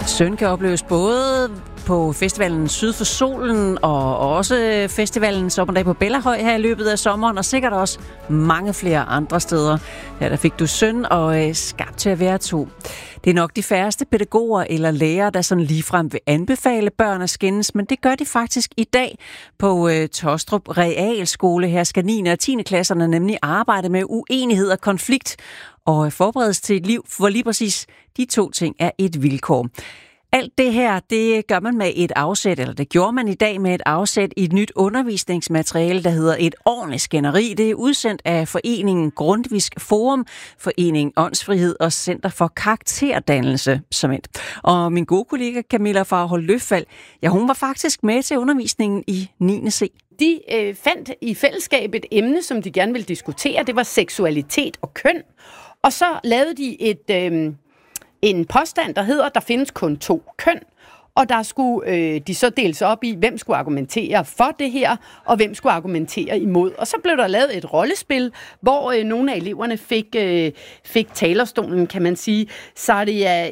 Søn kan opleves både på festivalen Syd for Solen og også festivalen Sommerdag på Bellahøj her i løbet af sommeren, og sikkert også mange flere andre steder. Ja, der fik du Søn og Skabt til at være to. Det er nok de færreste pædagoger eller lærere, der sådan ligefrem vil anbefale børn at skændes, men det gør de faktisk i dag på Tåstrup Realskole. Her skal 9. og 10. klasserne nemlig arbejde med uenighed og konflikt og forberedes til et liv, hvor lige præcis de to ting er et vilkår. Alt det her, det gør man med et afsæt, eller det gjorde man i dag med et afsæt i et nyt undervisningsmateriale, der hedder Et ordentligt skænderi. Det er udsendt af foreningen Grundtvigs Forum, foreningen Åndsfrihed og Center for Karakterdannelse som et. Og min gode kollega Camilla Farhold Løffald, ja, hun var faktisk med til undervisningen i 9. C. De fandt i fællesskab et emne, som de gerne ville diskutere. Det var seksualitet og køn. Og så lavede de en påstand, der hedder, der findes kun 2 køn, og der skulle de så deles op i, hvem skulle argumentere for det her, og hvem skulle argumentere imod. Og så blev der lavet et rollespil, hvor nogle af eleverne fik talerstolen, kan man sige. Så det er,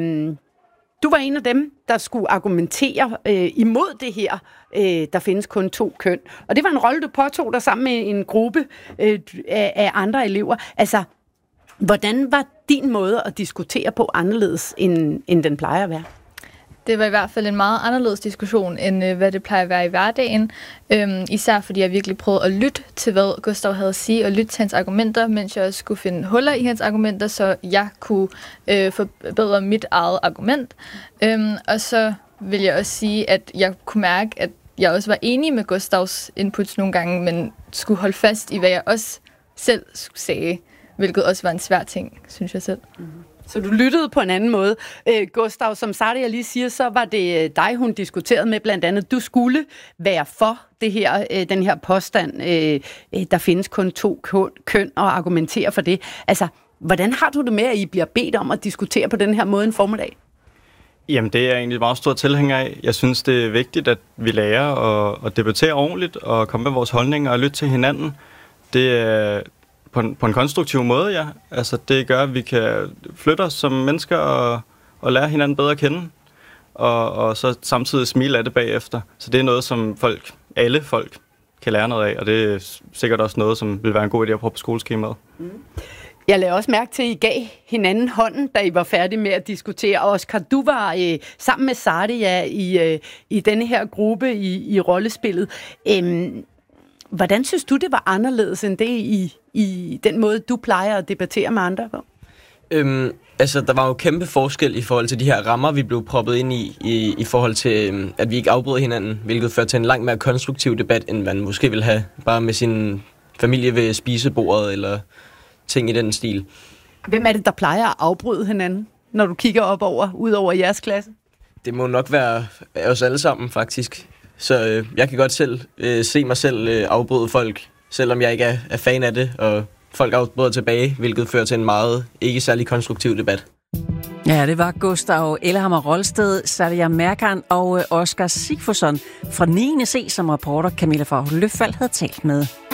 du var en af dem, der skulle argumentere imod det her, der findes kun 2 køn. Og det var en rolle, du påtog dig sammen med en gruppe af andre elever. Altså, hvordan var din måde at diskutere på anderledes, end den plejer at være? Det var i hvert fald en meget anderledes diskussion, end hvad det plejer at være i hverdagen. Især fordi jeg virkelig prøvede at lytte til, hvad Gustav havde at sige, og lytte til hans argumenter, mens jeg også skulle finde huller i hans argumenter, så jeg kunne forbedre mit eget argument. Og så vil jeg også sige, at jeg kunne mærke, at jeg også var enig med Gustavs inputs nogle gange, men skulle holde fast i, hvad jeg også selv sagde, hvilket også var en svær ting, synes jeg selv. Mm-hmm. Så du lyttede på en anden måde. Gustav, som Sadia lige siger, så var det dig, hun diskuterede med blandt andet. Du skulle være for det her, den her påstand, der findes kun 2 køn, og argumentere for det. Altså, hvordan har du det med, at I bliver bedt om at diskutere på den her måde en formiddag? Jamen, det er jeg egentlig meget stor tilhænger af. Jeg synes, det er vigtigt, at vi lærer at debattere ordentligt og komme med vores holdninger og lytte til hinanden. Det er på en konstruktiv måde, ja. Altså, det gør, at vi kan flytte os som mennesker og lære hinanden bedre at kende, og så samtidig smile af det bagefter. Så det er noget, som alle folk kan lære noget af, og det er sikkert også noget, som vil være en god idé at prøve på skoleskemaet. Mm. Jeg lagde også mærke til, at I gav hinanden hånden, da I var færdige med at diskutere. Og Oscar, du var sammen med Sadia i denne her gruppe i rollespillet. Hvordan synes du, det var anderledes end det i den måde, du plejer at debattere med andre på? Altså, der var jo kæmpe forskel i forhold til de her rammer, vi blev proppet ind i forhold til, at vi ikke afbrød hinanden, hvilket førte til en langt mere konstruktiv debat, end man måske ville have bare med sin familie ved spisebordet eller ting i den stil. Hvem er det, der plejer at afbryde hinanden, når du kigger ud over jeres klasse? Det må nok være os alle sammen, faktisk. Så jeg kan godt selv se mig selv afbryde folk, selvom jeg ikke er fan af det, og folk afbryder tilbage, hvilket fører til en meget ikke særlig konstruktiv debat. Ja, det var Gustav Elhammer Rolsted, Sadia Merkan og Oscar Sigfusson fra 9. C, som reporter Camilla Farhold Løffald havde talt med.